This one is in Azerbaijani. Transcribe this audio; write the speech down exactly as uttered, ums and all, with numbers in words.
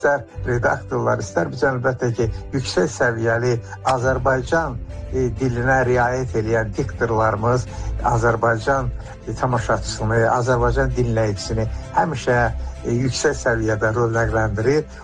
istər redaktorlar, istər biz əlbəttə ki, yüksək səviyyəli Azərbaycan e, dilinə riayət edən diktorlarımız Azərbaycan e, tamaşaçısını, Azərbaycan dinləyicisini həmişə e, yüksək səviyyədə rolləndirir.